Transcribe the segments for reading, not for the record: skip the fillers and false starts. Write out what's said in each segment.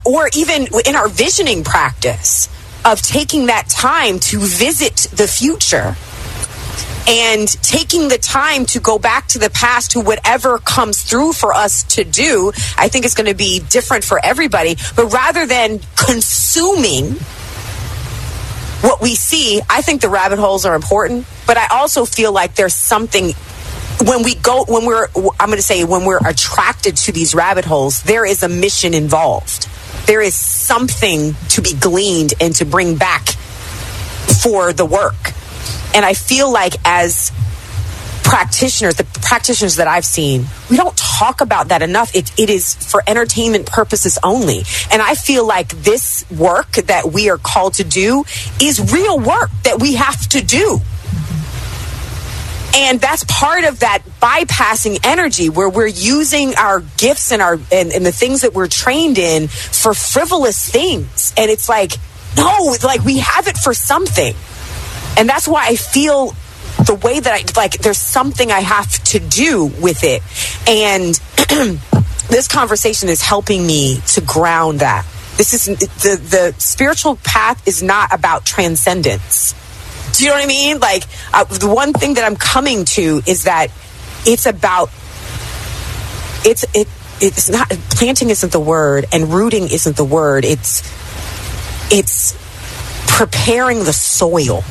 or even in our visioning practice of taking that time to visit the future and taking the time to go back to the past, to whatever comes through for us to do. I think it's going to be different for everybody, but rather than consuming what we see, I think the rabbit holes are important, but I also feel like there's something when we're attracted to these rabbit holes, there is a mission involved. There is something to be gleaned and to bring back for the work. And I feel like as practitioners, the practitioners that I've seen, we don't talk about that enough. It is for entertainment purposes only. And I feel like this work that we are called to do is real work that we have to do. And that's part of that bypassing energy where we're using our gifts and and the things that we're trained in for frivolous things. And it's like, no, it's like we have it for something. And that's why I feel the way that there's something I have to do with it. And this conversation is helping me to ground that. This is the spiritual path is not about transcendence. Do you know what I mean? Like, the one thing that I'm coming to is that it's about, it's not, planting isn't the word and rooting isn't the word. It's preparing the soil.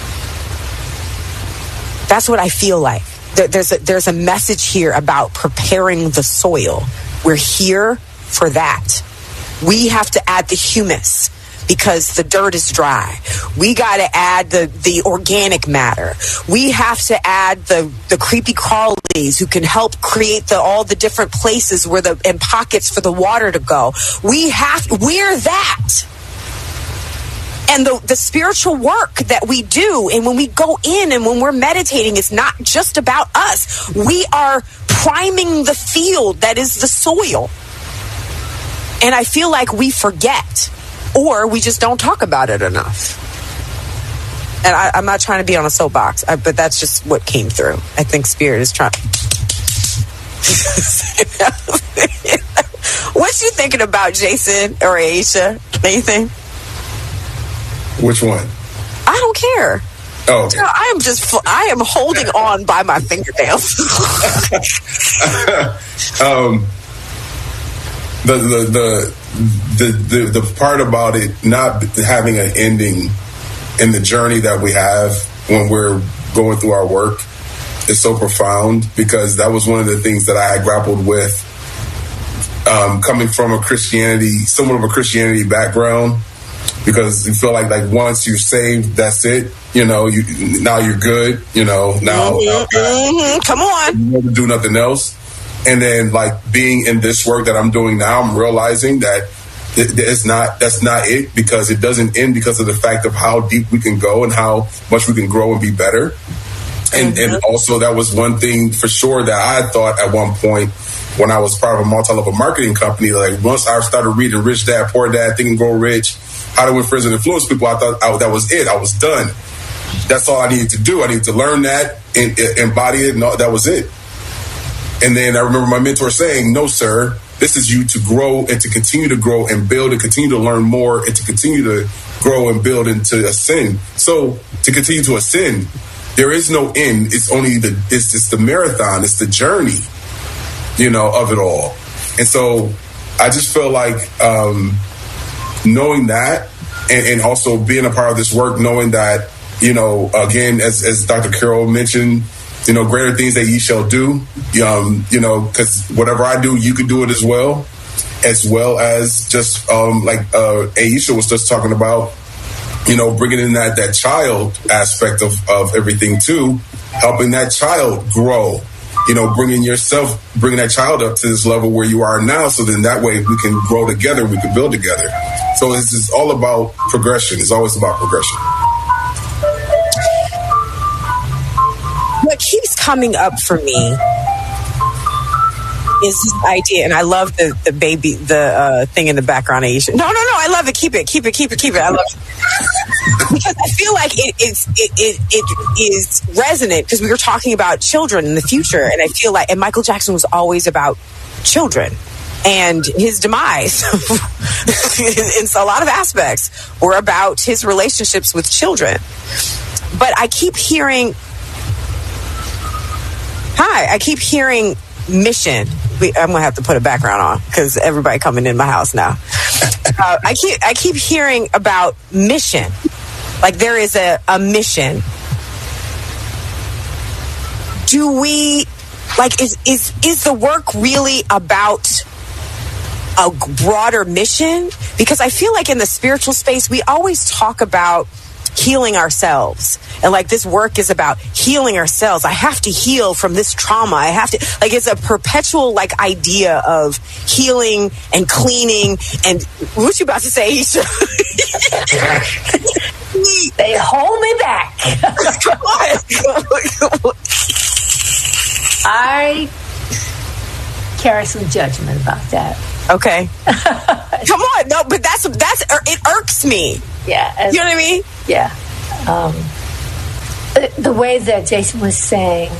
That's what I feel like. There's a message here about preparing the soil. We're here for that. We have to add the humus because the dirt is dry. We got to add the organic matter. We have to add the creepy crawlies who can help create all the different places and pockets for the water to go. We're that. And the spiritual work that we do, and when we go in and when we're meditating, it's not just about us. We are priming the field that is the soil. And I feel like we forget, or we just don't talk about it enough. And I'm not trying to be on a soapbox, but that's just what came through. I think Spirit is trying. What you thinking about, Jason or Aisha? Anything? Which one? I don't care. Oh, okay. I am holding on by my fingernails. The part about it not having an ending in the journey that we have when we're going through our work is so profound, because that was one of the things that I had grappled with, coming from somewhat of a Christianity background. Because you feel like once you're saved, that's it. Now you're good. Now come on, you never do nothing else. And then being in this work that I'm doing now, I'm realizing that that's not it, because it doesn't end because of the fact of how deep we can go and how much we can grow and be better. And also that was one thing for sure that I thought at one point when I was part of a multi-level marketing company. Once I started reading Rich Dad, Poor Dad, Think and Grow Rich, How to Win Friends and Influence People, I thought that was it. I was done. That's all I needed to do. I needed to learn that and embody it, and that was it. And then I remember my mentor saying, no, sir, this is you to grow and to continue to grow and build and continue to learn more and to continue to grow and build and to ascend. So to continue to ascend, there is no end. It's only it's the marathon. It's the journey, of it all. And so I just feel like knowing that and also being a part of this work, knowing that, again, as Dr. Carroll mentioned, greater things that ye shall do, because whatever I do, you can do it as well as just Aisha was just talking about, bringing in that child aspect of everything too, helping that child grow, bringing that child up to this level where you are now. So then that way we can grow together, we can build together. So this is all about progression. It's always about progression. What keeps coming up for me is this idea, and I love the baby, the thing in the background, Aisha. No, I love it. Keep it. I love it. Because I feel like it is resonant, because we were talking about children in the future, and I feel like, and Michael Jackson was always about children. and his demise in a lot of aspects were about his relationships with children. But I keep hearing mission. I'm gonna have to put a background on because everybody coming in my house now. I keep hearing about mission, like there is a mission. Do we is the work really about a broader mission? Because I feel like in the spiritual space we always talk about healing ourselves, and like this work is about healing ourselves. I have to heal from this trauma. I have to, like, it's a perpetual like idea of healing and cleaning. And what you about to say, Isha? They hold me back. Come on. I carry some judgment about that. Okay. Come on. No, but that's it irks me. Yeah. You know what I mean? Yeah. The way that Jason was saying,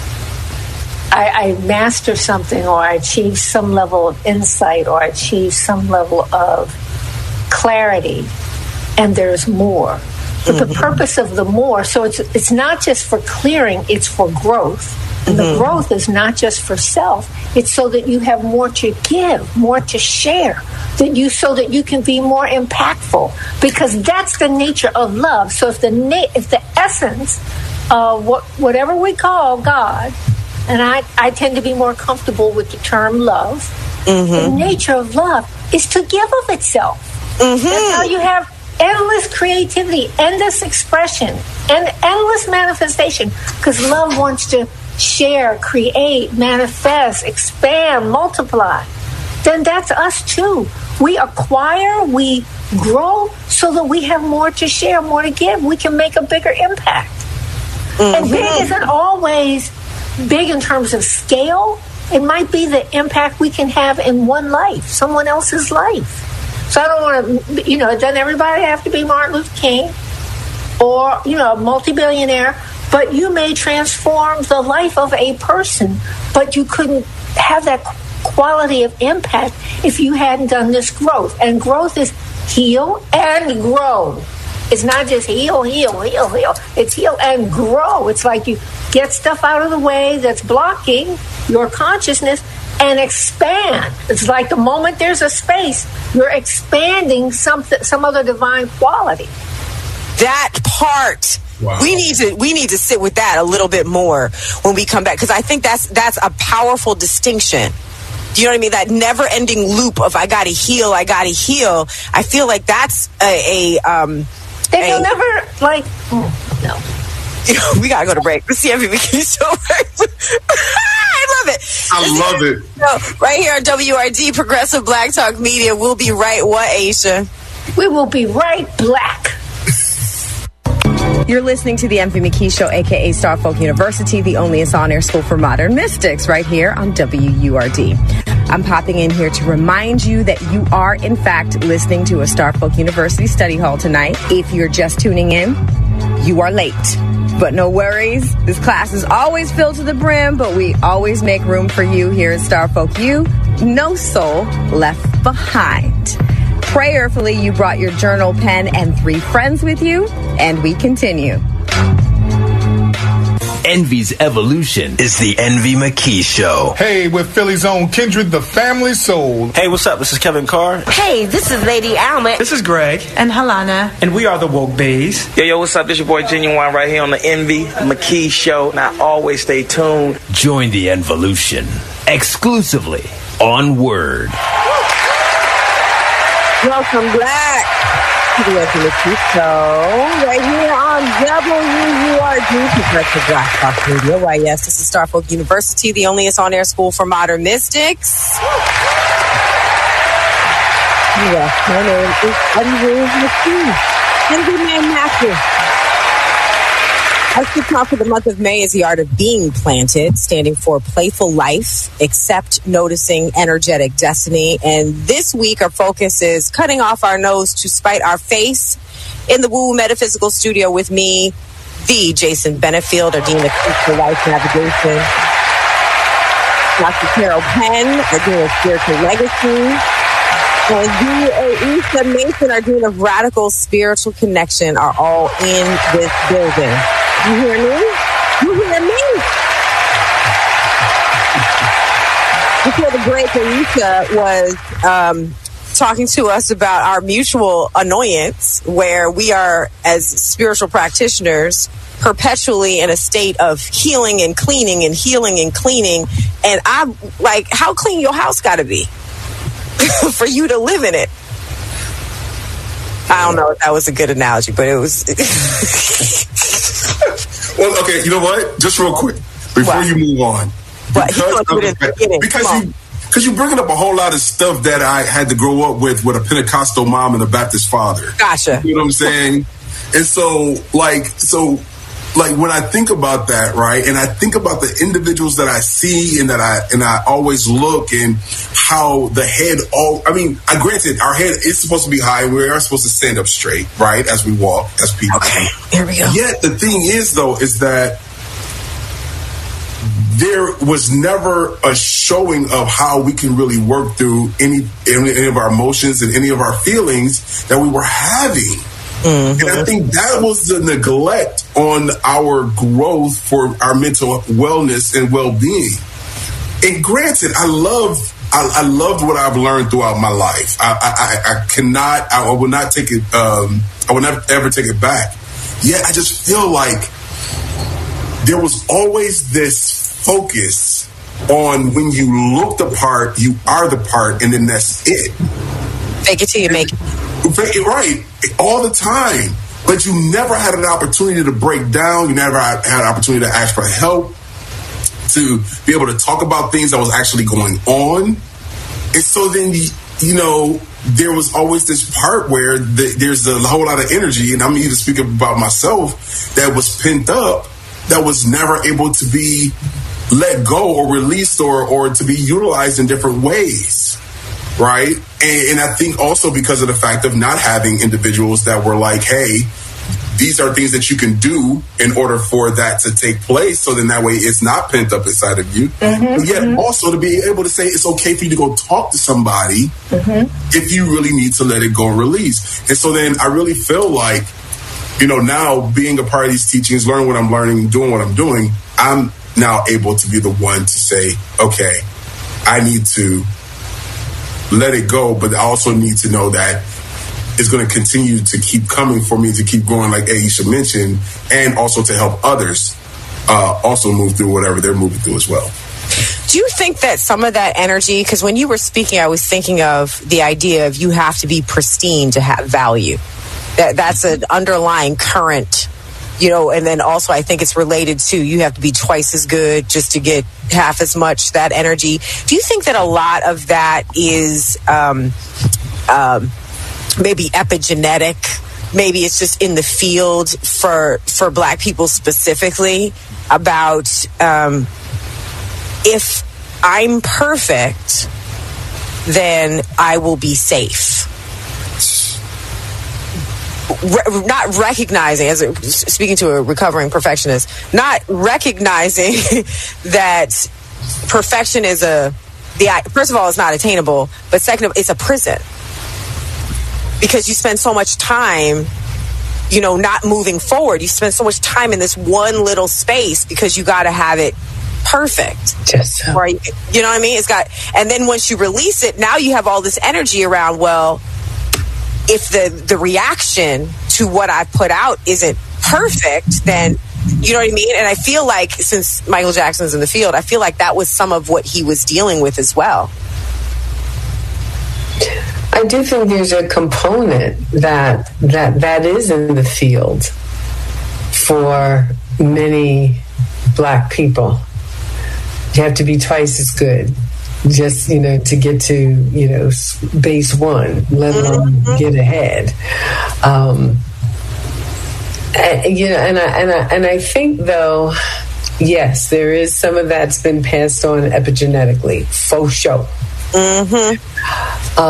I master something, or I achieve some level of insight, or I achieve some level of clarity, and there's more. But the purpose of the more, so it's not just for clearing, it's for growth. And the growth is not just for self, it's so that you have more to give, more to share, so that you can be more impactful, because that's the nature of love. So if the essence of whatever we call God, and I tend to be more comfortable with the term love, the nature of love is to give of itself. That's how you have endless creativity, endless expression, and endless manifestation, because love wants to share, create, manifest, expand, multiply. Then that's us too. We acquire, we grow so that we have more to share, more to give. We can make a bigger impact. And big isn't always big in terms of scale. It might be the impact we can have in one life, someone else's life. So I don't want to, doesn't everybody have to be Martin Luther King or, a multi-billionaire? But you may transform the life of a person, but you couldn't have that quality of impact if you hadn't done this growth. And growth is heal and grow. It's not just heal. It's heal and grow. It's like you get stuff out of the way that's blocking your consciousness and expand. It's like the moment there's a space, you're expanding some other divine quality. That part. Wow. We need to sit with that a little bit more when we come back, because I think that's a powerful distinction. Do you know what I mean? That never-ending loop of I gotta heal. I feel like that's Then you'll never no. We gotta go to break. Let's see if we can show. I love it. I love it. Right here on WRD, Progressive Black Talk Media. We'll be right. What, Aisha? We will be right black. You're listening to the MV McKee Show, a.k.a. Star Folk University, the only on-air school for modern mystics, right here on WURD. I'm popping in here to remind you that you are, in fact, listening to a Star Folk University study hall tonight. If you're just tuning in, you are late. But no worries. This class is always filled to the brim, but we always make room for you here at Star Folk U. No soul left behind. Prayerfully, you brought your journal, pen, and 3 friends with you, and we continue. Envy's evolution is the Envy McKee Show. Hey, with Philly's own Kindred, the family soul. Hey, what's up? This is Kevin Carr. Hey, this is Lady Alma. This is Greg. And Halana. And we are the Woke Bays. Yo, what's up? This your boy Genuine right here on the Envy McKee Show. Now, always stay tuned. Join the evolution exclusively on Word. Welcome back to the Envy McKee Show, right here on WURD, Progressive Black Talk Radio. Why, yes, this is Star Folk University, the only on-air school for modern mystics. Yes, my name is Envy McKee. Envy Man Matthew. Our speak talk for the month of May is the art of being planted, standing for playful life, accept, noticing, energetic destiny. And this week, our focus is cutting off our nose to spite our face. In the Woo Metaphysical Studio with me, the Jason Benefield, our Dean of Future Life Navigation. Dr. Carol Penn, our Dean of Spiritual Legacy, and Aisha Mason, our Dean of Radical Spiritual Connection, are all in this building. You hear me? You hear me? Before the break, Aisha was talking to us about our mutual annoyance, where we are, as spiritual practitioners, perpetually in a state of healing and cleaning and healing and cleaning. And I'm like, how clean your house got to be for you to live in it? I don't know if that was a good analogy, but it was. Well, okay, you know what? Just real quick, before you move on. Because you're bringing up a whole lot of stuff that I had to grow up with a Pentecostal mom and a Baptist father. Gotcha. You know what I'm saying? And so when I think about that, right, and I think about the individuals that I see and I always look and how the head granted, our head is supposed to be high. We are supposed to stand up straight, right, as we walk, as people. Okay, here we go. Yet the thing is, though, is that there was never a showing of how we can really work through any of our emotions and any of our feelings that we were having. Mm-hmm. And I think that was the neglect on our growth for our mental wellness and well-being. And granted, I loved what I've learned throughout my life. I will not take it. I will never ever take it back. Yet I just feel like there was always this focus on when you look the part, you are the part, and then that's it. Fake it till you make it. Right, all the time. But you never had an opportunity to break down. You never had an opportunity to ask for help, to be able to talk about things that was actually going on. And so then, there was always this part where there's a whole lot of energy, and I'm even speaking about myself, that was pent up, that was never able to be let go or released or to be utilized in different ways, right? And I think also because of the fact of not having individuals that were like, hey, these are things that you can do in order for that to take place, so then that way it's not pent up inside of you. Mm-hmm, but yet also to be able to say it's okay for you to go talk to somebody if you really need to let it go and release. And so then I really feel like, now being a part of these teachings, learning what I'm learning, doing what I'm doing, I'm now able to be the one to say, okay, I need to let it go, but I also need to know that it's going to continue to keep coming for me to keep going, like Aisha mentioned, and also to help others also move through whatever they're moving through as well. Do you think that some of that energy, because when you were speaking, I was thinking of the idea of you have to be pristine to have value. That's an underlying current, and then also I think it's related to you have to be twice as good just to get half as much, that energy. Do you think that a lot of that is maybe epigenetic? Maybe it's just in the field for Black people specifically about if I'm perfect, then I will be safe. Not recognizing, speaking to a recovering perfectionist, not recognizing that perfection is first of all, it's not attainable, but second of all, it's a prison. Because you spend so much time, not moving forward. You spend so much time in this one little space because you got to have it perfect. Just so. Right? You know what I mean? And then once you release it, now you have all this energy around, well, if the reaction to what I put out isn't perfect, then, you know what I mean? And I feel like since Michael Jackson's in the field, I feel like that was some of what he was dealing with as well. I do think there's a component that is in the field for many Black people. You have to be twice as good just, to get to, base one, let alone get ahead. And I think, though, yes, there is some of that's been passed on epigenetically, for sure. Mm-hmm.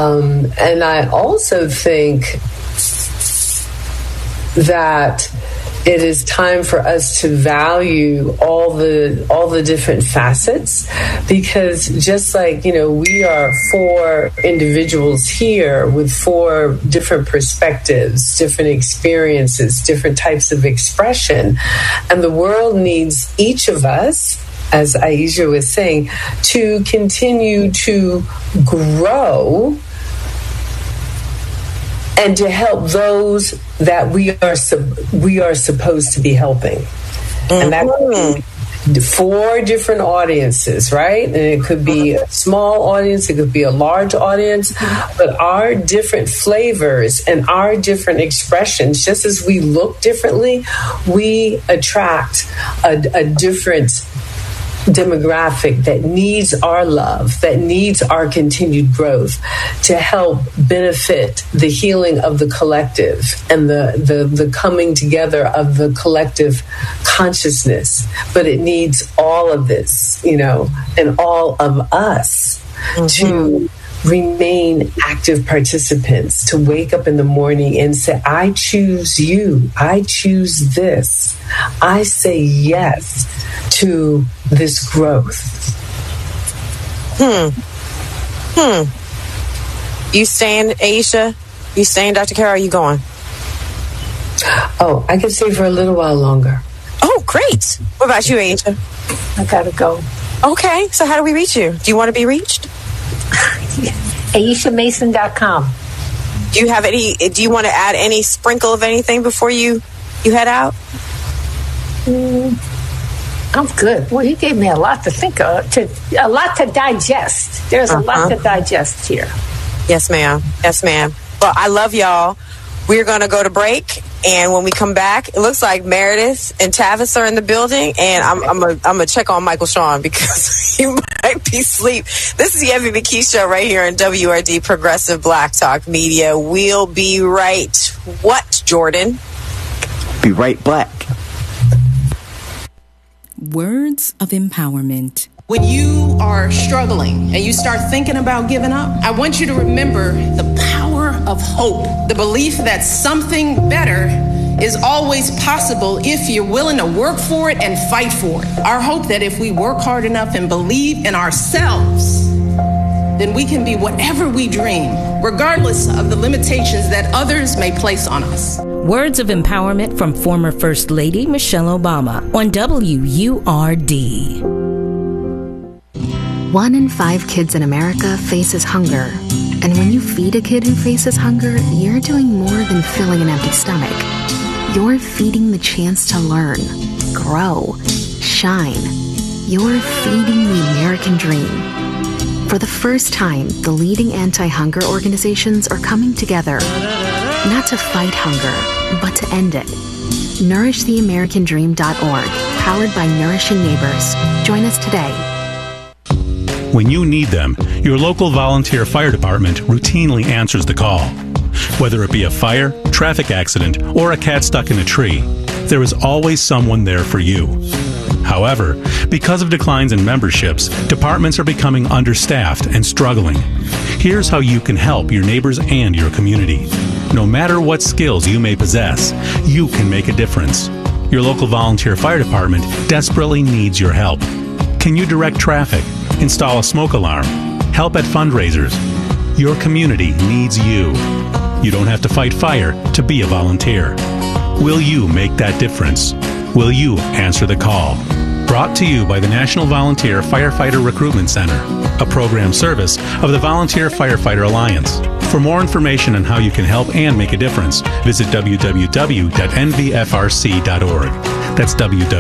And I also think that it is time for us to value all the different facets, because just like, we are 4 individuals here with 4 different perspectives, different experiences, different types of expression, and the world needs each of us, as Aisha was saying, to continue to grow and to help those that we are supposed to be helping. And that could be 4 different audiences, right? And it could be a small audience, it could be a large audience, but our different flavors and our different expressions, just as we look differently, we attract a different demographic that needs our love, that needs our continued growth to help benefit the healing of the collective and the coming together of the collective consciousness. But it needs all of this, and all of us to remain active participants, to wake up in the morning and say, I choose you, I choose this, I say yes to this growth. You staying, Aisha? You staying, Dr. Carol? Are you going? Oh, I can stay for a little while longer. Oh, great. What about you, Aisha? I gotta go. Okay, so how do we reach you? Do you want to be reached? AishaMason.com. Do you want to add any sprinkle of anything before you head out? I'm good. Well, you gave me a lot to think of, a lot to digest. There's a lot to digest here. Yes, ma'am. Yes, ma'am. Well, I love y'all. We're going to go to break, and when we come back, it looks like Meredith and Tavis are in the building, and I'm gonna check on Michael Sean because he might be asleep. This is the Envy McKee Show right here on WRD Progressive Black Talk Media. We'll be right. What, Jordan? Be right back. Words of empowerment. When you are struggling and you start thinking about giving up, I want you to remember the power of hope, the belief that something better is always possible if you're willing to work for it and fight for it. Our hope that if we work hard enough and believe in ourselves, then we can be whatever we dream, regardless of the limitations that others may place on us. Words of empowerment from former First Lady Michelle Obama on WURD. 1 in 5 kids in America faces hunger. And when you feed a kid who faces hunger, you're doing more than filling an empty stomach. You're feeding the chance to learn, grow, shine. You're feeding the American dream. For the first time, the leading anti-hunger organizations are coming together, not to fight hunger, but to end it. NourishTheAmericanDream.org, powered by Nourishing Neighbors. Join us today. When you need them, your local volunteer fire department routinely answers the call. Whether it be a fire, traffic accident, or a cat stuck in a tree, there is always someone there for you. However, because of declines in memberships, departments are becoming understaffed and struggling. Here's how you can help your neighbors and your community. No matter what skills you may possess, you can make a difference. Your local volunteer fire department desperately needs your help. Can you direct traffic? Install a smoke alarm? Help at fundraisers? Your community needs you. You don't have to fight fire to be a volunteer. Will you make that difference? Will you answer the call? Brought to you by the National Volunteer Firefighter Recruitment Center, a program service of the Volunteer Firefighter Alliance. For more information on how you can help and make a difference, visit www.nvfrc.org. That's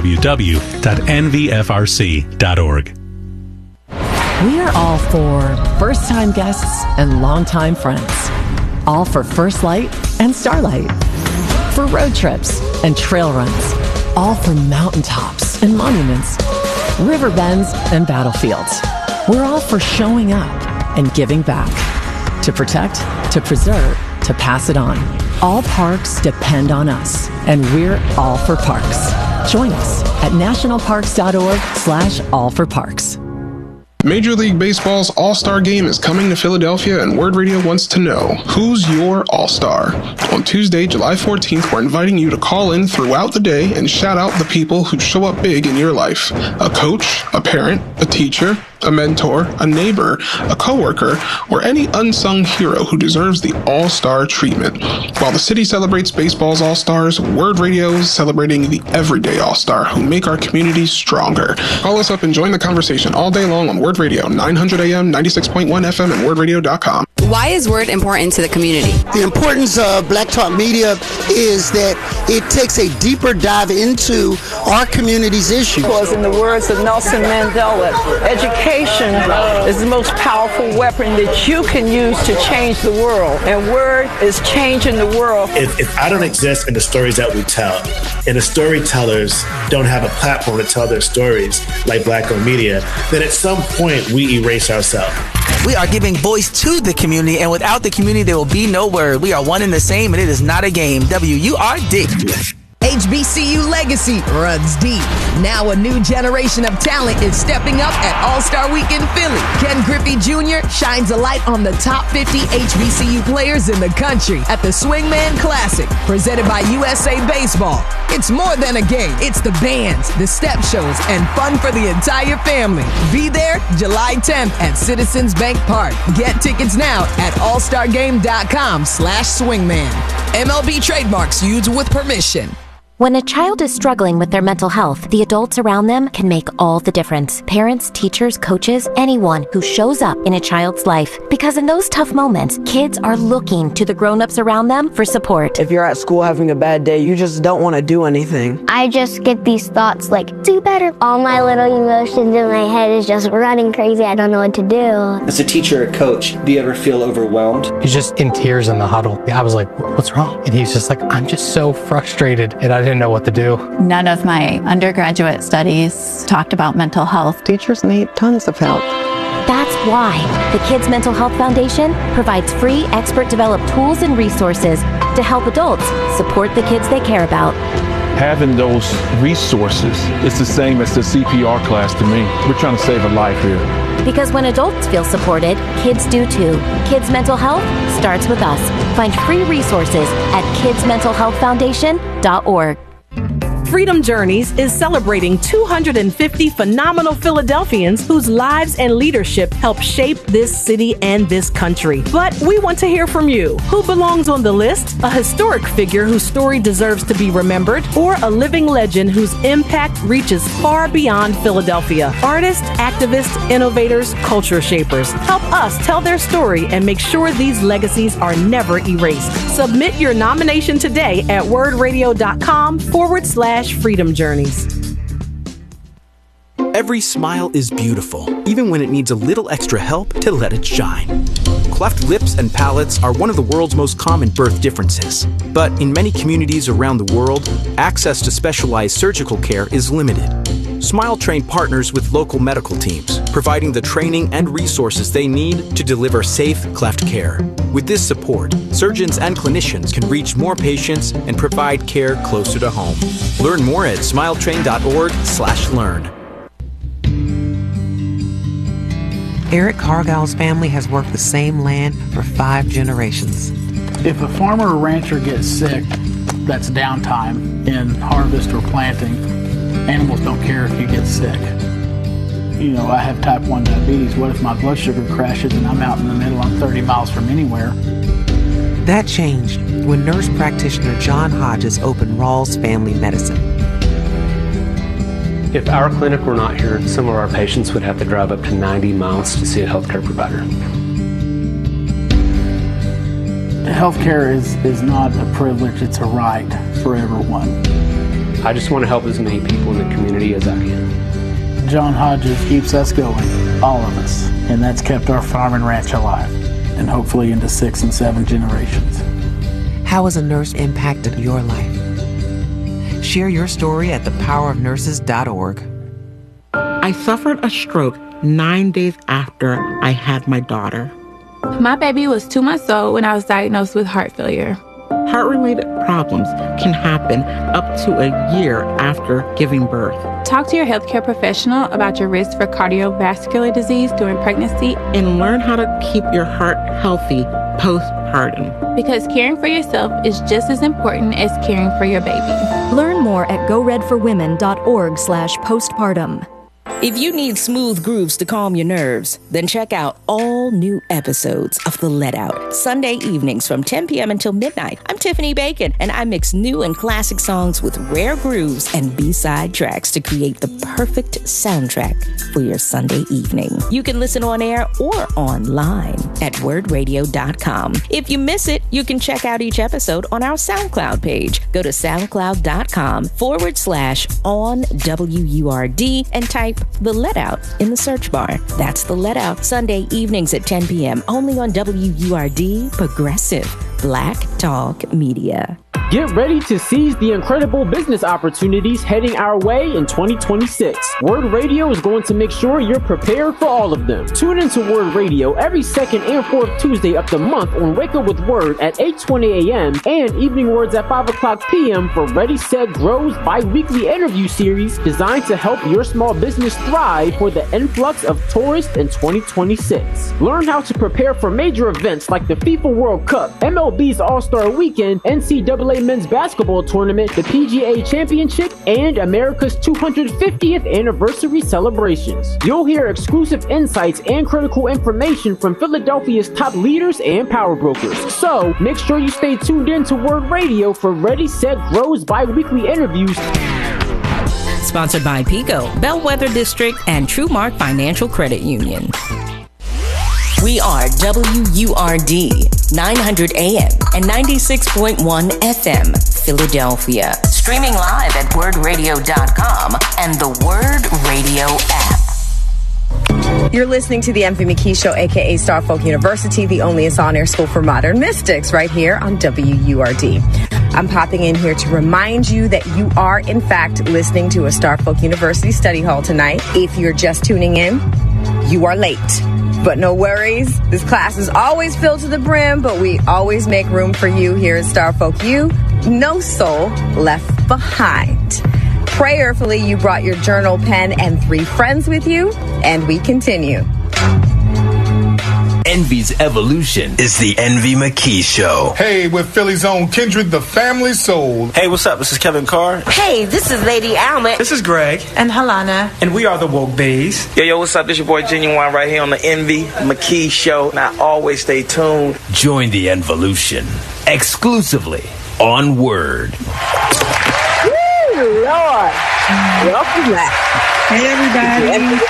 www.nvfrc.org. We are all for first-time guests and longtime friends. All for First Light and Starlight. For road trips and trail runs. All for mountaintops and monuments, river bends and battlefields. We're all for showing up and giving back. To protect, to preserve, to pass it on. All parks depend on us, and we're all for parks. Join us at nationalparks.org/allforparks. Major League Baseball's All-Star Game is coming to Philadelphia, and Word Radio wants to know, who's your All-Star? On Tuesday, July 14th, we're inviting you to call in throughout the day and shout out the people who show up big in your life. A coach, a parent, a teacher, a mentor, a neighbor, a coworker, or any unsung hero who deserves the all-star treatment. While the city celebrates baseball's all-stars, Word Radio is celebrating the everyday all-star who make our communities stronger. Call us up and join the conversation all day long on Word Radio, 900 AM, 96.1 FM, and wordradio.com. Why is Word important to the community? The importance of Black Talk Media is that it takes a deeper dive into our community's issues. Because in the words of Nelson Mandela, education is the most powerful weapon that you can use to change the world. And Word is changing the world. If I don't exist in the stories that we tell, and the storytellers don't have a platform to tell their stories like Black-owned media, then at some point we erase ourselves. We are giving voice to the community, and without the community, there will be no Word. We are one and the same, and it is not a game. WURD. HBCU legacy runs deep. Now a new generation of talent is stepping up at All-Star Week in Philly. Ken Griffey Jr. shines a light on the top 50 HBCU players in the country at the Swingman Classic, presented by USA Baseball. It's more than a game. It's the bands, the step shows, and fun for the entire family. Be there July 10th at Citizens Bank Park. Get tickets now at allstargame.com/swingman. MLB trademarks used with permission. When a child is struggling with their mental health, the adults around them can make all the difference. Parents, teachers, coaches, anyone who shows up in a child's life. Because in those tough moments, kids are looking to the grown-ups around them for support. If you're at school having a bad day, you just don't want to do anything. I just get these thoughts like, do better. All my little emotions in my head is just running crazy. I don't know what to do. As a teacher or coach, do you ever feel overwhelmed? He's just in tears in the huddle. I was like, what's wrong? And he's just like, I'm just so frustrated. And I didn't know what to do. None of my undergraduate studies talked about mental health. Teachers need tons of help. That's why the Kids Mental Health Foundation provides free expert-developed tools and resources to help adults support the kids they care about. Having those resources is the same as the CPR class to me. We're trying to save a life here. Because when adults feel supported, kids do too. Kids Mental Health starts with us. Find free resources at kidsmentalhealthfoundation.org. Freedom Journeys is celebrating 250 phenomenal Philadelphians whose lives and leadership help shape this city and this country. But we want to hear from you. Who belongs on the list? A historic figure whose story deserves to be remembered, or a living legend whose impact reaches far beyond Philadelphia? Artists, activists, innovators, culture shapers. Help us tell their story and make sure these legacies are never erased. Submit your nomination today at wordradio.com/Freedom Journeys. Every smile is beautiful, even when it needs a little extra help to let it shine. Cleft lips and palates are one of the world's most common birth differences. But in many communities around the world, access to specialized surgical care is limited. SmileTrain partners with local medical teams, providing the training and resources they need to deliver safe cleft care. With this support, surgeons and clinicians can reach more patients and provide care closer to home. Learn more at smiletrain.org/learn. Eric Cargill's family has worked the same land for 5 generations. If a farmer or rancher gets sick, that's downtime in harvest or planting. Animals don't care if you get sick. You know, I have type 1 diabetes. What if my blood sugar crashes and I'm out in the middle, I'm 30 miles from anywhere? That changed when nurse practitioner John Hodges opened Rawls Family Medicine. If our clinic were not here, some of our patients would have to drive up to 90 miles to see a healthcare provider. Healthcare is not a privilege, it's a right for everyone. I just want to help as many people in the community as I can. John Hodges keeps us going, all of us, and that's kept our farm and ranch alive, and hopefully into 6 and 7 generations. How has a nurse impacted your life? Share your story at thepowerofnurses.org. I suffered a stroke 9 days after I had my daughter. My baby was 2 months old when I was diagnosed with heart failure. Heart-related problems can happen up to a year after giving birth. Talk to your healthcare professional about your risk for cardiovascular disease during pregnancy and learn how to keep your heart healthy postpartum. Because caring for yourself is just as important as caring for your baby. Learn more at goredforwomen.org/postpartum. If you need smooth grooves to calm your nerves, then check out all new episodes of The Let Out, Sunday evenings from 10 p.m. until midnight. I'm Tiffany Bacon, and I mix new and classic songs with rare grooves and B-side tracks to create the perfect soundtrack for your Sunday evening. You can listen on air or online at wordradio.com. If you miss it, you can check out each episode on our SoundCloud page. Go to soundcloud.com/onwurd and type The Let Out in the search bar. That's The Let Out, Sunday evenings at 10 p.m. only on WURD, Progressive Black Talk Media. Get ready to seize the incredible business opportunities heading our way in 2026. Word Radio is going to make sure you're prepared for all of them. Tune into Word Radio every second and fourth Tuesday of the month on Wake Up with Word at 8:20 a.m. and Evening Words at 5 o'clock p.m. for Ready, Set, Grow's bi-weekly interview series designed to help your small business thrive for the influx of tourists in 2026. Learn how to prepare for major events like the FIFA World Cup, MLB's All-Star Weekend, NCAA Men's Basketball Tournament, the PGA Championship, and America's 250th anniversary celebrations. You'll hear exclusive insights and critical information from Philadelphia's top leaders and power brokers. So, make sure you stay tuned in to Word Radio for Ready, Set, Grow's bi-weekly interviews. Sponsored by PICO, Bellwether District, and TrueMark Financial Credit Union. We are WURD 900 AM and 96.1 FM, Philadelphia. Streaming live at wordradio.com and the Word Radio app. You're listening to the MV McKee Show, a.k.a. Starfolk University, the only on-air school for modern mystics, right here on WURD. I'm popping in here to remind you that you are, in fact, listening to a Starfolk University study hall tonight. If you're just tuning in, you are late. But no worries, this class is always filled to the brim, but we always make room for you here at Starfolk U. No soul left behind. Prayerfully, you brought your journal, pen, and 3 friends with you, and we continue. Envy's evolution is the Envy McKee Show. Hey, with Philly's own Kindred, the family soul. Hey, what's up? This is Kevin Carr. Hey, this is Lady Alma. This is Greg. And Halana. And we are the Woke Bays. Yo, what's up? This your boy Genuine right here on the Envy McKee Show. And I always stay tuned. Join the Envolution exclusively on Word. Woo, Lord. Welcome back. Hey, everybody.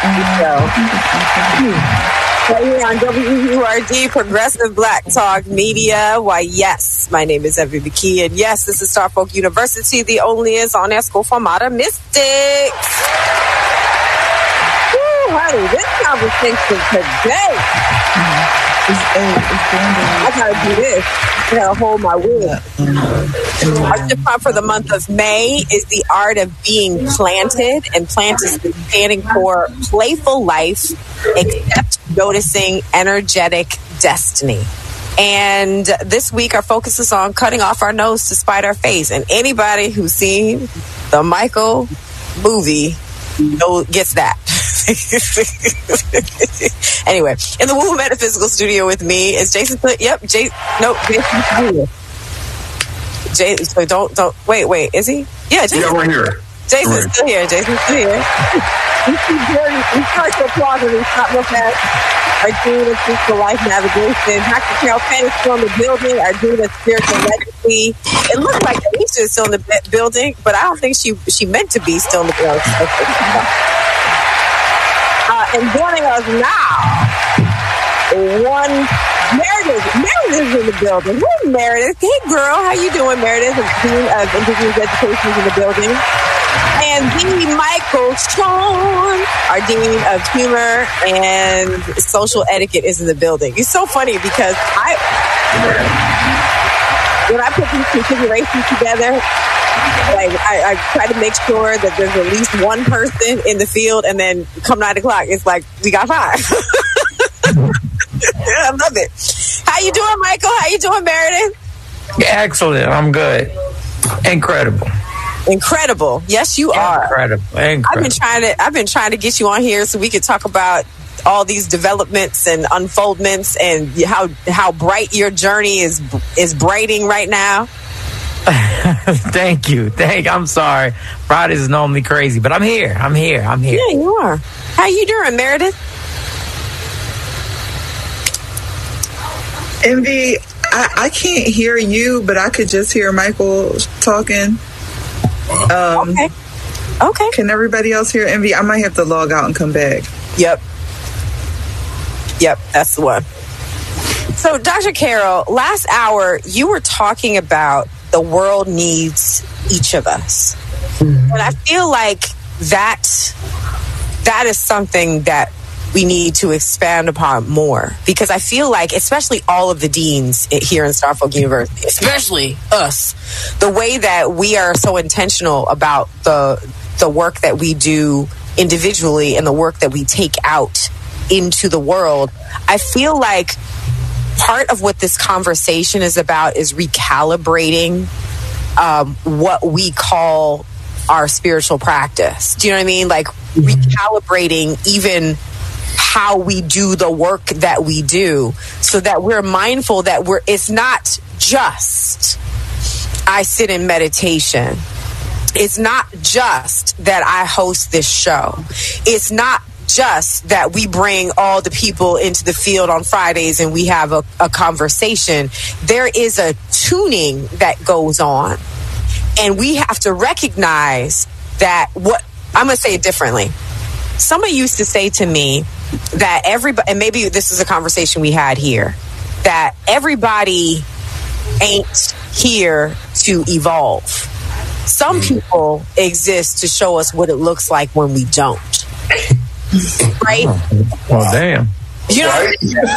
Right here on WURD, Progressive Black Talk Media. Why, yes, my name is Envy McKee, and yes, this is Starfolk University, the onlyest on-air school for modern mystics. Woo, honey, this conversation today. I gotta do this. I gotta hold my wig. Our tip for the month of May is the art of being planted, and plant is standing for playful life, except noticing energetic destiny. And this week, our focus is on cutting off our nose to spite our face. And anybody who's seen the Michael movie gets that. Anyway, in the Woo Metaphysical Studio with me is Jason. Jason. So don't. Wait. Is he? Yeah, Jason. Yeah, we're here. Jason's still here. You start to applaud and stop real fast. Our Dean of Spiritual Life Navigation. Dr. Carol Penn is still in the building. Our Dean of Spiritual Legacy. It looks like Alicia is still in the building, but I don't think she meant to be still in the building. And joining us now, Meredith is in the building. Who's Meredith? Hey, girl, how you doing, Meredith? Dean of Indigenous Education is in the building. And the Michael Sean, our Dean of Humor and Social Etiquette, is in the building. It's so funny because when I put these configurations together, I try to make sure that there's at least one person in the field, and then come 9 o'clock, it's like we got 5. I love it. How you doing, Michael? How you doing, Meredith? Excellent. I'm good. Incredible. Yes, you are. Incredible. I've been trying to get you on here so we could talk about all these developments and unfoldments and how bright your journey is brightening right now. Thank you. I'm sorry. Fridays is normally crazy, but I'm here. Yeah, you are. How you doing, Meredith? Envy, I can't hear you, but I could just hear Michael talking. Okay. Can everybody else hear Envy? I might have to log out and come back. Yep, that's the one. So, Dr. Carol, last hour, you were talking about the world needs each of us. Mm-hmm. And I feel like that is something that we need to expand upon more, because I feel like, especially all of the deans here in Starfolk University, especially us, the way that we are so intentional about the work that we do individually and the work that we take out into the world, I feel like part of what this conversation is about is recalibrating what we call our spiritual practice. Do you know what I mean? Like recalibrating even how we do the work that we do, so that we're mindful that it's not just I sit in meditation. It's not just that I host this show. It's not just that we bring all the people into the field on Fridays and we have a conversation. There is a tuning that goes on, and we have to recognize that I'm going to say it differently. Somebody used to say to me that everybody, and maybe this is a conversation we had here, that everybody ain't here to evolve. Some people exist to show us what it looks like when we don't. Right? Well, damn. You know,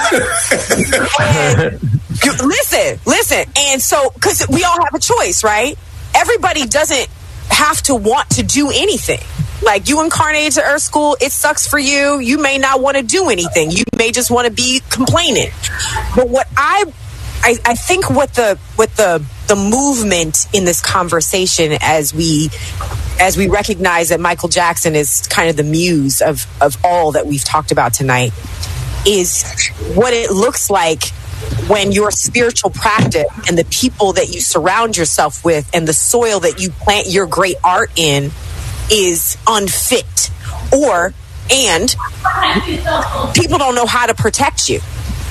listen. And so, because we all have a choice, right? Everybody doesn't have to want to do anything. Like, you incarnated to Earth School, it sucks for you. You may not want to do anything. You may just want to be complaining. But what I think what the movement in this conversation, as we recognize that Michael Jackson is kind of the muse of all that we've talked about tonight, is what it looks like when your spiritual practice and the people that you surround yourself with and the soil that you plant your great art in is unfit, and people don't know how to protect you.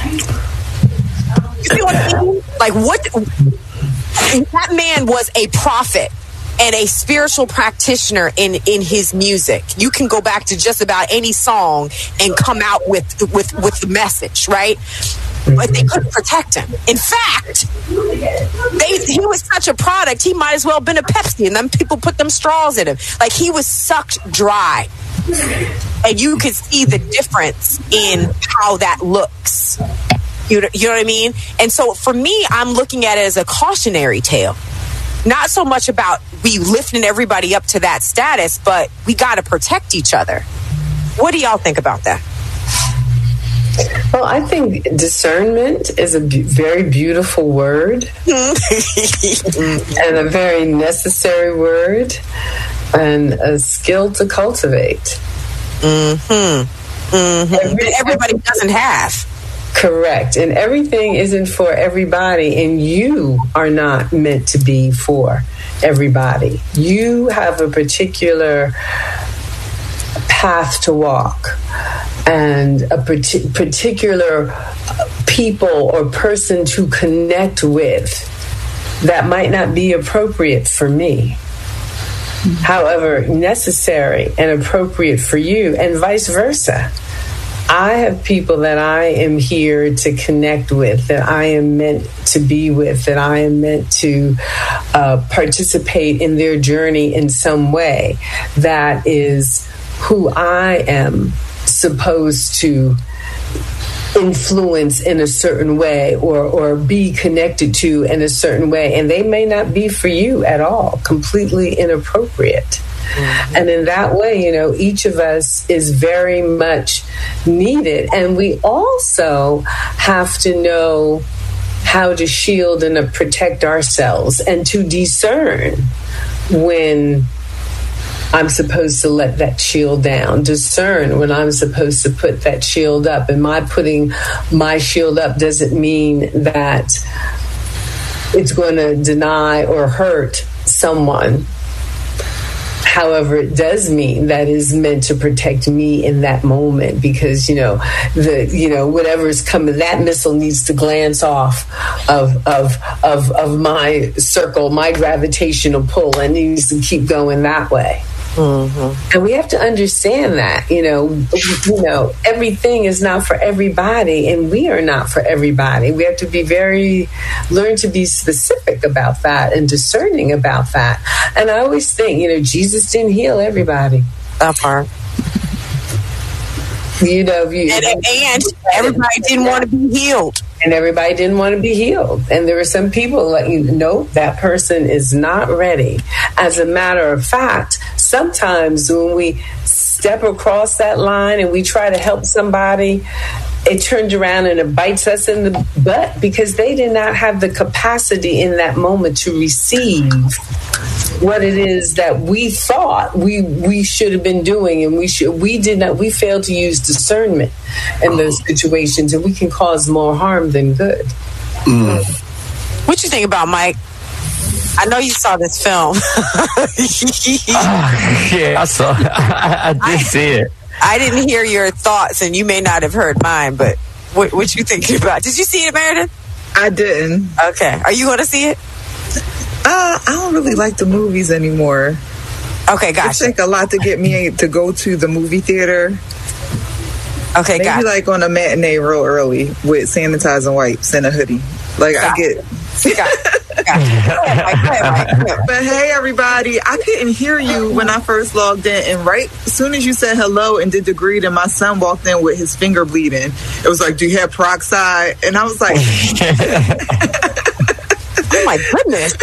You see what I mean? Like, that man was a prophet and a spiritual practitioner in his music. You can go back to just about any song and come out with the message, right? But they couldn't protect him. In fact, he was such a product, he might as well have been a Pepsi, and then people put them straws in him. Like, he was sucked dry. And you could see the difference in how that looks. You know what I mean? And so for me, I'm looking at it as a cautionary tale. Not so much about we lifting everybody up to that status, but we got to protect each other. What do y'all think about that? Well, I think discernment is a very beautiful word and a very necessary word and a skill to cultivate. Everybody doesn't have. Correct. And everything isn't for everybody, and you are not meant to be for everybody. You have a particular path to walk and a particular people or person to connect with that might not be appropriate for me. However, necessary and appropriate for you, and vice versa. I have people that I am here to connect with, that I am meant to be with, that I am meant to participate in their journey in some way. That is who I am supposed to influence in a certain way or be connected to in a certain way. And they may not be for you at all, completely inappropriate. And in that way, you know, each of us is very much needed. And we also have to know how to shield and to protect ourselves, and to discern when I'm supposed to let that shield down, discern when I'm supposed to put that shield up. And my putting my shield up doesn't mean that it's going to deny or hurt someone. However, it does mean that is meant to protect me in that moment, because whatever's coming, that missile needs to glance off of my circle, my gravitational pull, and needs to keep going that way. Mm-hmm. And we have to understand that, everything is not for everybody, and we are not for everybody. We have to learn to be specific about that and discerning about that. And I always think, Jesus didn't heal everybody. That part. And everybody didn't want to be healed. And everybody didn't want to be healed. And there were some people like, that person is not ready. As a matter of fact, sometimes when we step across that line and we try to help somebody, it turns around and it bites us in the butt, because they did not have the capacity in that moment to receive what it is that we thought we should have been doing, and we failed to use discernment in those situations, and we can cause more harm than good. What you think about, Mike? I know you saw this film. Yeah, I saw it. I did see it. I didn't hear your thoughts, and you may not have heard mine, but what you thinking about? Did you see it, Meredith? I didn't. Okay. Are you going to see it? I don't really like the movies anymore. Okay, gotcha. It takes a lot to get me to go to the movie theater. Okay, maybe gotcha. Like on a matinee real early with sanitizing wipes and a hoodie. Like I get. But hey, everybody, I couldn't hear you when I first logged in, and right as soon as you said hello and did the greet, and my son walked in with his finger bleeding, it was like, do you have peroxide? And I was like, oh my goodness.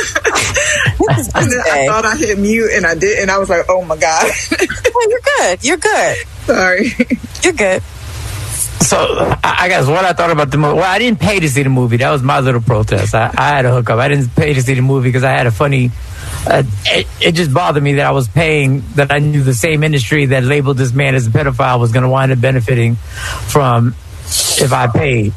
I thought I hit mute and I did, and I was like, oh my God. You're good. Sorry. You're good. So, I guess what I thought about the movie. Well, I didn't pay to see the movie. That was my little protest. I had a hookup. I didn't pay to see the movie because I had a funny... it just bothered me that I was paying, that I knew the same industry that labeled this man as a pedophile was going to wind up benefiting from if I paid.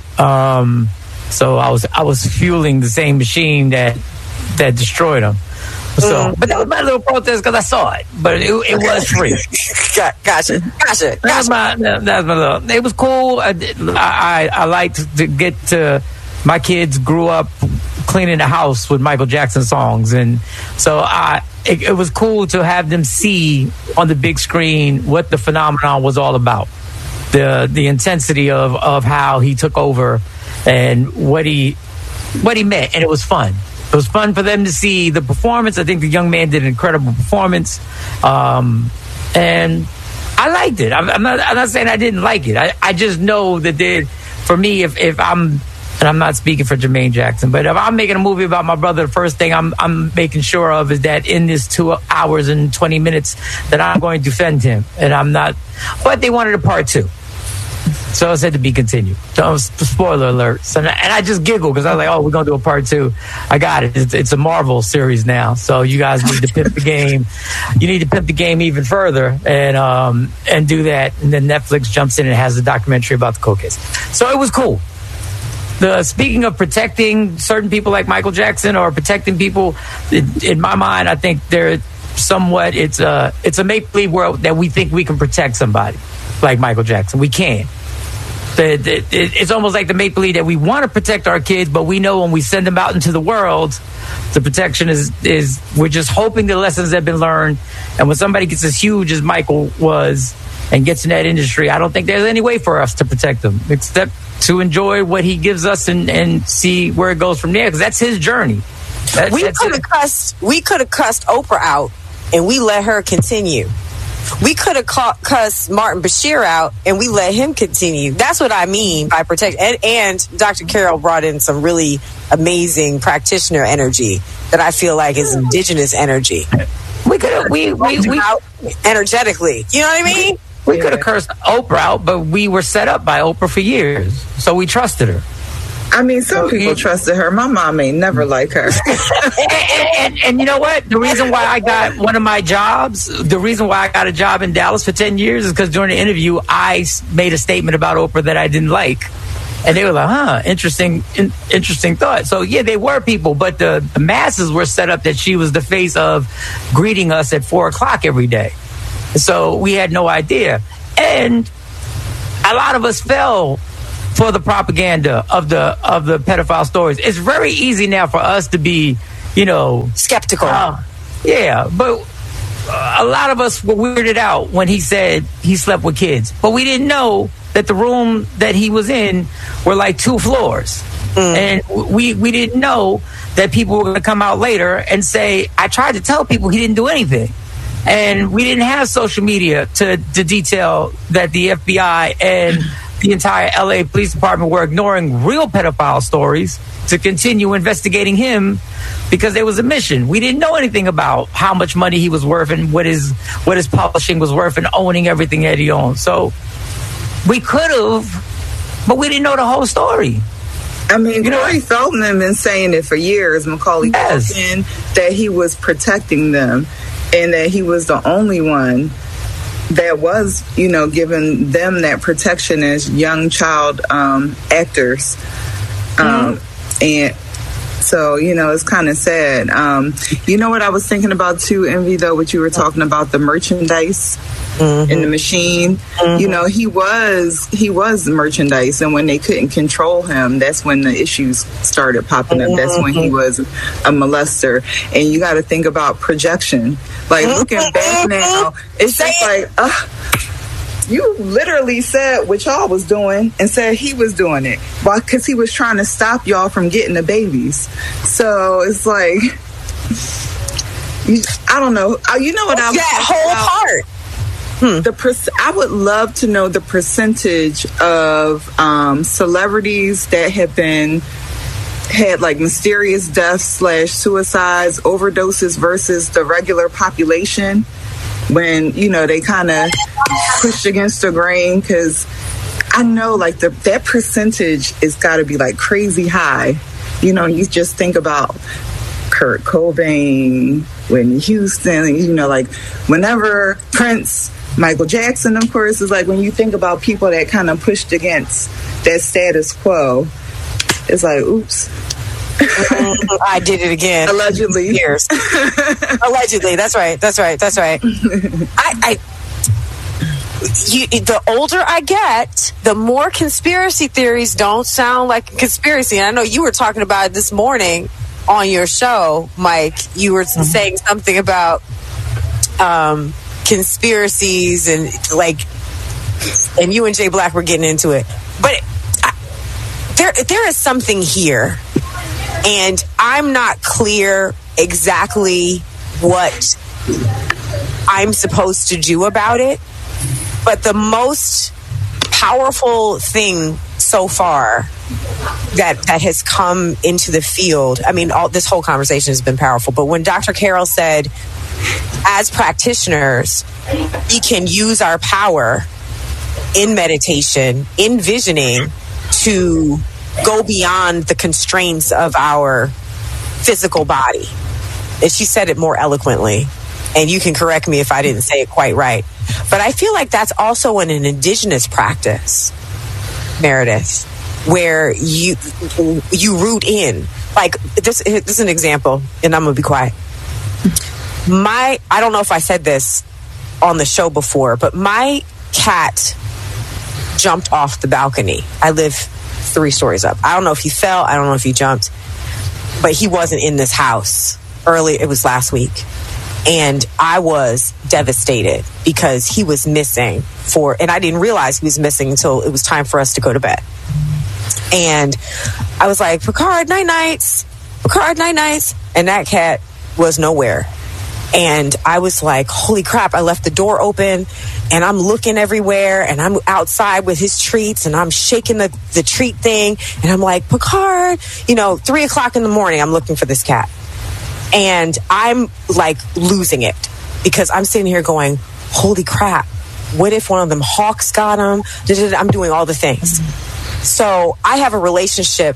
So I was fueling the same machine that destroyed him. So, but that was my little protest because I saw it, but it was free. Gotcha. That's my little. It was cool. I liked to get to. My kids grew up cleaning the house with Michael Jackson songs, and so it was cool to have them see on the big screen what the phenomenon was all about, the intensity of how he took over and what he meant, and it was fun. It was fun for them to see the performance. I think the young man did an incredible performance, and I liked it. I'm not saying I didn't like it. I just know that for me, if I'm, and I'm not speaking for Jermaine Jackson, but if I'm making a movie about my brother, the first thing I'm making sure of is that in this 2 hours and 20 minutes that I'm going to defend him, and I'm not. But they wanted a part 2. So I said to be continued. So, spoiler alert. So, and I just giggled because I was like, "Oh, we're gonna do a part 2." I got it. It's a Marvel series now, so you guys need to pimp the game. You need to pimp the game even further and do that. And then Netflix jumps in and has a documentary about the cold case. So it was cool. Speaking of protecting certain people like Michael Jackson or protecting people, in my mind, I think they're somewhat. It's a make-believe world that we think we can protect somebody like Michael Jackson. We can. It's almost like the make-believe that we want to protect our kids, but we know when we send them out into the world, the protection is we're just hoping the lessons have been learned. And when somebody gets as huge as Michael was and gets in that industry, I don't think there's any way for us to protect them except to enjoy what he gives us and see where it goes from there, because that's his journey. We could have cussed Oprah out and we let her continue. We could have cussed Martin Bashir out and we let him continue. That's what I mean by protect. And Dr. Carol brought in some really amazing practitioner energy that I feel like is indigenous energy. We could have we energetically. You know what I mean? We could have cursed Oprah out, but we were set up by Oprah for years, so we trusted her. I mean, some people trusted her. My mom ain't never like her. and you know what? The reason why I got one of my jobs, the reason why I got a job in Dallas for 10 years is because during the interview, I made a statement about Oprah that I didn't like. And they were like, interesting thought. So, yeah, they were people, but the masses were set up that she was the face of greeting us at 4 o'clock every day. So we had no idea. And a lot of us fell for the propaganda of the pedophile stories. It's very easy now for us to be, skeptical. Yeah, but a lot of us were weirded out when he said he slept with kids. But we didn't know that the room that he was in were like 2 floors. And we didn't know that people were going to come out later and say, I tried to tell people he didn't do anything. And we didn't have social media to detail that the FBI and the entire LA Police Department were ignoring real pedophile stories to continue investigating him because there was a mission. We didn't know anything about how much money he was worth and what his publishing was worth and owning everything that he owned. So we could have, but we didn't know the whole story. I mean, Corey Feldman had been saying it for years, Macaulay Culkin, that he was protecting them and that he was the only one that was, giving them that protection as young child actors. And so, it's kind of sad. You know what I was thinking about too, Envy, though, what you were talking about, the merchandise in the machine. He was the merchandise, and when they couldn't control him, that's when the issues started popping up. That's when he was a molester. And you got to think about projection. Like, looking back now, it's just like, you literally said what y'all was doing and said he was doing it. Why? Because he was trying to stop y'all from getting the babies. So it's like, I don't know. You know what I was that whole part. I would love to know the percentage of celebrities that have had like mysterious deaths / suicides, overdoses versus the regular population when, they kind of pushed against the grain. Because I know like that percentage is got to be like crazy high. You just think about Kurt Cobain, Whitney Houston, like whenever Prince, Michael Jackson, of course, is like when you think about people that kind of pushed against that status quo, it's like, oops. I did it again. Allegedly. Years. Allegedly. That's right. The older I get, the more conspiracy theories don't sound like a conspiracy. And I know you were talking about it this morning on your show, Mike. You were saying something about conspiracies and you and Jay Black were getting into it. But there is something here. And I'm not clear exactly what I'm supposed to do about it. But the most powerful thing so far that has come into the field, I mean, this whole conversation has been powerful. But when Dr. Carroll said, as practitioners, we can use our power in meditation, in visioning, to go beyond the constraints of our physical body. And she said it more eloquently. And you can correct me if I didn't say it quite right. But I feel like that's also an indigenous practice, Meredith, where you root in. Like, this is an example, and I'm going to be quiet. I don't know if I said this on the show before, but my cat jumped off the balcony. I live 3 stories up. I don't know if he fell. I don't know if he jumped. But he wasn't in this house early. It was last week. And I was devastated because he was missing and I didn't realize he was missing until it was time for us to go to bed. And I was like, Picard, night-nights. Picard, night-nights. And that cat was nowhere. And I was like, holy crap, I left the door open and I'm looking everywhere and I'm outside with his treats and I'm shaking the treat thing. And I'm like, Picard, 3 o'clock in the morning, I'm looking for this cat. And I'm like losing it because I'm sitting here going, holy crap, what if one of them hawks got him? I'm doing all the things. So I have a relationship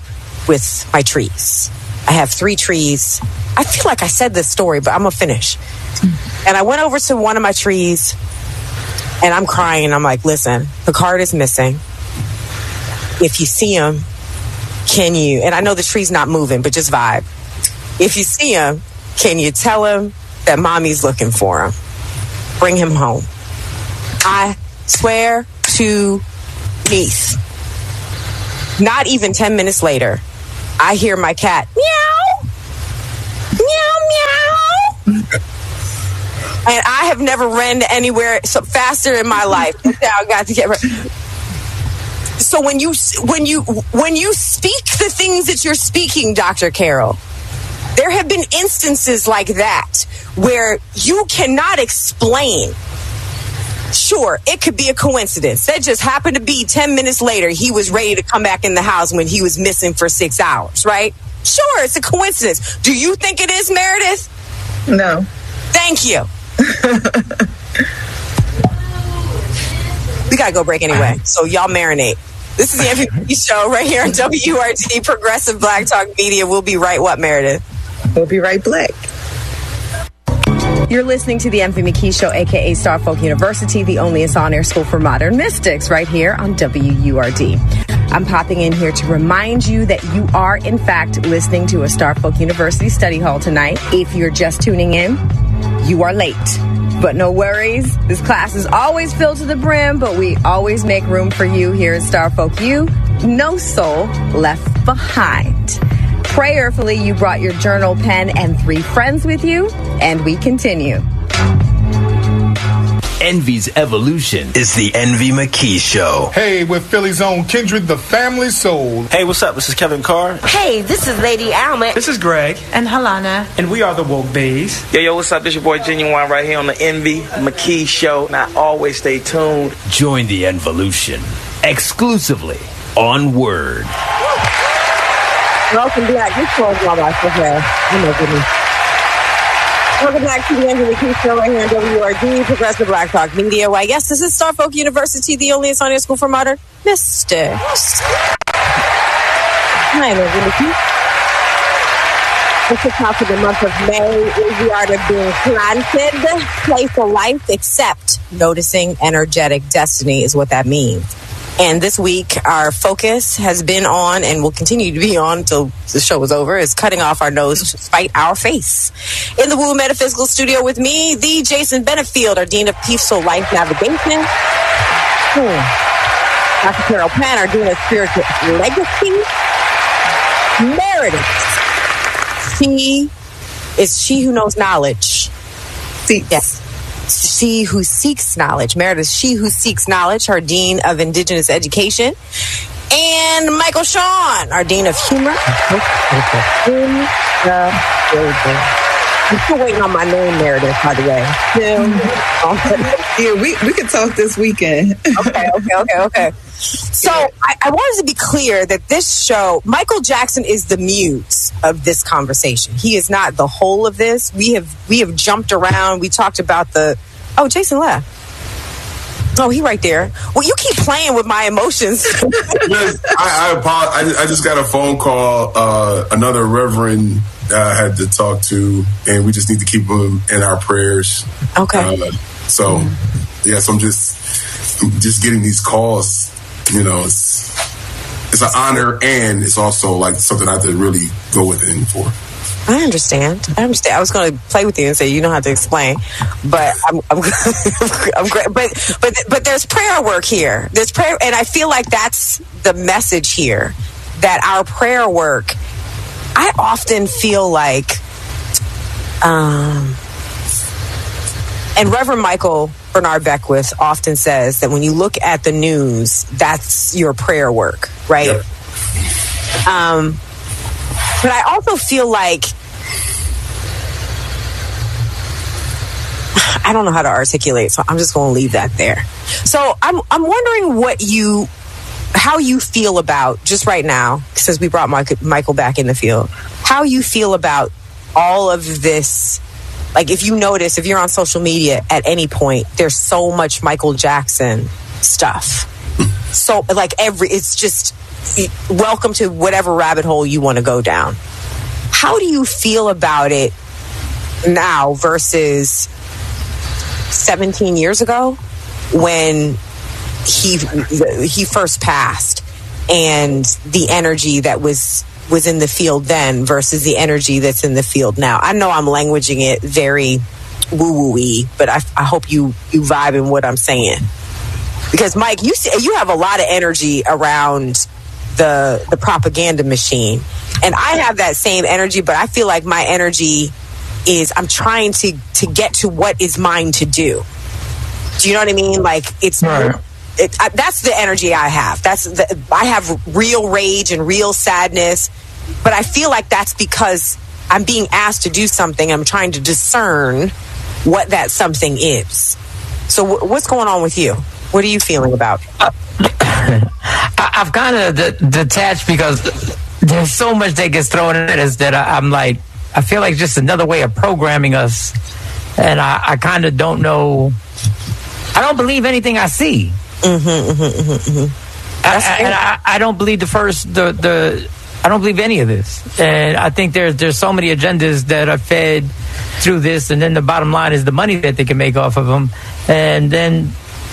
with my trees. I have 3 trees. I feel like I said this story, but I'm going to finish. And I went over to one of my trees, and I'm crying. I'm like, listen, Picard is missing. If you see him, can you, and I know the tree's not moving, but just vibe. If you see him, can you tell him that mommy's looking for him? Bring him home. I swear to Neith, not even 10 minutes later, I hear my cat, meow, meow, meow. And I have never ran anywhere so faster in my life. I got to get ready. So when you speak the things that you're speaking, Dr. Carol, there have been instances like that where you cannot explain. Sure, it could be a coincidence. That just happened to be 10 minutes later, he was ready to come back in the house when he was missing for 6 hours, right? Sure, it's a coincidence. Do you think it is, Meredith? No. Thank you. We gotta go break anyway, so y'all marinate. This is the MVP show right here on WRD, Progressive Black Talk Media. We'll be right what, Meredith? We'll be right black. You're listening to the MV McKee Show, a.k.a. Starfolk University, the only on-air school for modern mystics, right here on WURD. I'm popping in here to remind you that you are, in fact, listening to a Starfolk University study hall tonight. If you're just tuning in, you are late. But no worries. This class is always filled to the brim, but we always make room for you here at Starfolk U. No soul left behind. Prayerfully, you brought your journal, pen, and 3 friends with you, and we continue. Envy's evolution is the Envy McKee Show. Hey, with Philly's own Kindred, the family soul. Hey, what's up? This is Kevin Carr. Hey, this is Lady Alma. This is Greg. And Halana. And we are the Woke Bays. Yo, what's up? This your boy Genuine right here on the Envy McKee Show. Now, always stay tuned. Join the Envolution exclusively on Word. Welcome back. This show's all about okay. Oh my goodness. Welcome back to the Envy McKee Show right here on WRD, Progressive Black Talk Media. Why, yes, this is Starfolk University, the only on-air school for modern mystics. Hi, I'm Envy McKee. It's the top of the month of May is the art of being planted, playful life, except noticing energetic destiny is what that means. And this week, our focus has been on, and will continue to be on until the show is over, is cutting off our nose to spite our face. In the Woo Metaphysical Studio with me, the Jason Benefield, our Dean of Peaceful Life Navigation. Dr. Carol Pan, our Dean of Spiritual Legacy. Meredith. She is she who knows knowledge. Yes. She who seeks knowledge. Meredith, she who seeks knowledge, her Dean of Indigenous Education. And Michael Sean, our Dean of Humor. In the building. I'm still waiting on my name, Meredith, by the way. Yeah, we could talk this weekend. Okay. So I wanted to be clear that this show, Michael Jackson is the muse of this conversation. He is not the whole of this. We have jumped around. We talked about Jason left. Oh, he right there. Well, you keep playing with my emotions. I apologize. I just got a phone call. Another reverend I had to talk to, and we just need to keep him in our prayers. Okay. Yes, I'm just getting these calls. You know, it's an honor, and it's also like something I have to really go within for. I understand. I was going to play with you and say you don't have to explain, but I'm great. But there's prayer work here. There's prayer, and I feel like that's the message here. That our prayer work, I often feel like, and Reverend Michael Bernard Beckwith often says that when you look at the news, that's your prayer work, right? Yep. But I also feel like, I don't know how to articulate, so I'm just going to leave that there. So I'm wondering how you feel about, just right now, since we brought Michael back in the field, how you feel about all of this. Like, if you notice, if you're on social media at any point, there's so much Michael Jackson stuff. So, like, it's just welcome to whatever rabbit hole you want to go down. How do you feel about it now versus 17 years ago when he first passed, and the energy that was in the field then versus the energy that's in the field now? I know I'm languaging it very woo-woo-y, but I hope you vibe in what I'm saying. Because Mike, you have a lot of energy around the propaganda machine, and I have that same energy, but I feel like my energy is I'm trying to get to what is mine to do. Do you know what I mean? Like it's right. That's the energy I have. I have real rage and real sadness, but I feel like that's because I'm being asked to do something. I'm trying to discern what that something is. So what's going on with you? What are you feeling about? I've kind of detached because there's so much that gets thrown at us that I'm like, I feel like just another way of programming us. And I kind of don't know. I don't believe anything I see. I don't believe I don't believe any of this. And I think there's so many agendas that are fed through this. And then the bottom line is the money that they can make off of them. And then,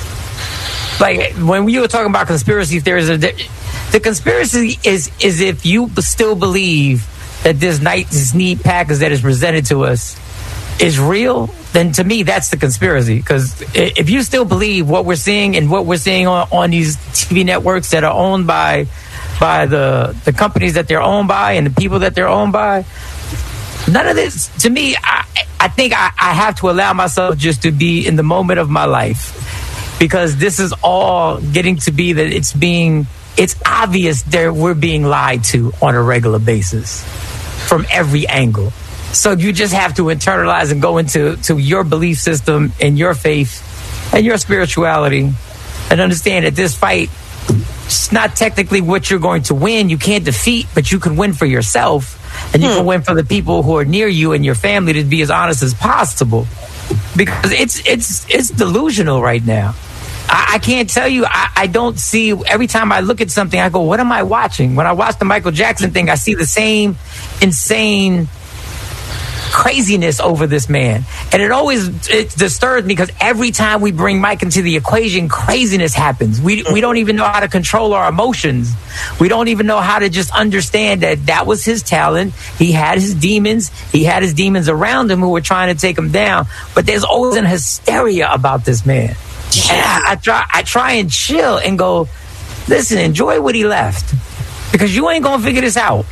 like, when you were talking about conspiracy theories, the conspiracy is if you still believe that this neat package that is presented to us is real, then to me that's the conspiracy. Because if you still believe what we're seeing and what we're seeing on these TV networks that are owned by the companies that they're owned by and the people that they're owned by, none of this, to me, I think I have to allow myself just to be in the moment of my life, because this is all getting to be that it's obvious that we're being lied to on a regular basis from every angle. So you just have to internalize and go into your belief system and your faith and your spirituality and understand that this fight, it's not technically what you're going to win. You can't defeat, but you can win for yourself, and you can win for the people who are near you and your family to be as honest as possible, because it's delusional right now. I can't tell you. I don't see. Every time I look at something, I go, what am I watching? When I watch the Michael Jackson thing, I see the same insane craziness over this man. And it disturbs me, because every time we bring Mike into the equation, craziness happens. We don't even know how to control our emotions. We don't even know how to just understand that was his talent. He had his demons. He had his demons around him who were trying to take him down. But there's always an hysteria about this man. And I try and chill and go, listen, enjoy what he left, because you ain't gonna figure this out.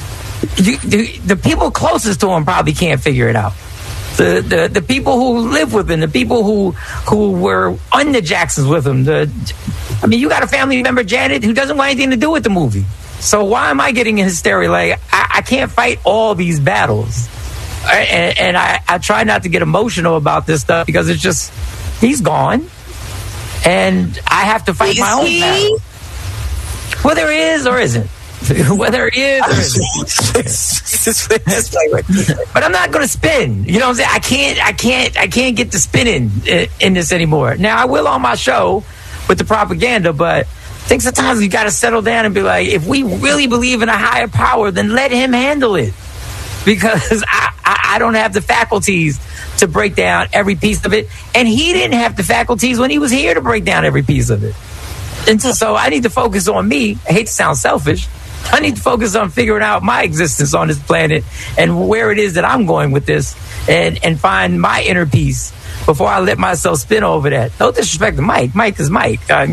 The people closest to him probably can't figure it out. The people who live with him, the people who were on the Jacksons with him. You got a family member, Janet, who doesn't want anything to do with the movie. So why am I getting in hysteria? Like, I can't fight all these battles. And I try not to get emotional about this stuff, because it's just, he's gone. And I have to fight my own battle. Whether it is or isn't. Whether it is or isn't. But I'm not going to spin. You know what I'm saying? I can't get to spinning in this anymore. Now, I will on my show with the propaganda, but I think sometimes you got to settle down and be like, if we really believe in a higher power, then let him handle it. Because I don't have the faculties to break down every piece of it. And he didn't have the faculties when he was here to break down every piece of it. And so I need to focus on me. I hate to sound selfish. I need to focus on figuring out my existence on this planet and where it is that I'm going with this, and find my inner peace before I let myself spin over that. No disrespect to Mike. Mike is Mike. But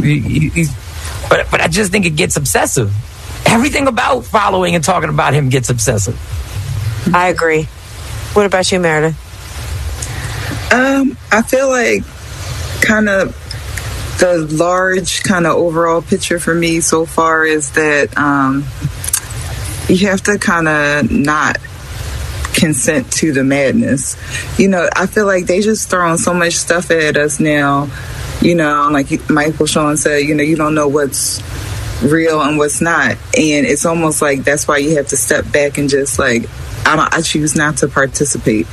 I just think it gets obsessive. Everything about following and talking about him gets obsessive. I agree. What about you, Meredith? I feel like kind of the large kind of overall picture for me so far is that you have to kind of not consent to the madness. I feel like they just throwing so much stuff at us now. Like Michael Sean said, you don't know what's real and what's not. And it's almost like that's why you have to step back and just like, I choose not to participate.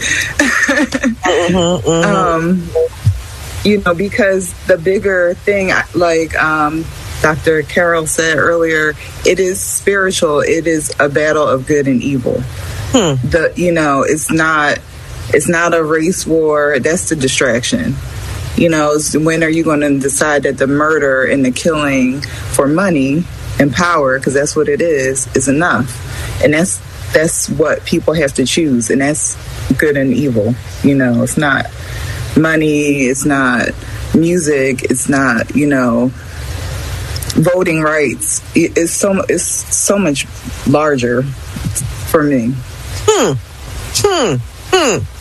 Because the bigger thing, like Dr. Carroll said earlier, it is spiritual. It is a battle of good and evil. It's not a race war. That's the distraction. When are you going to decide that the murder and the killing for money and power, because that's what it is enough? And that's what people have to choose, and that's good and evil. It's not money, it's not music, it's not, voting rights. It's so much larger for me.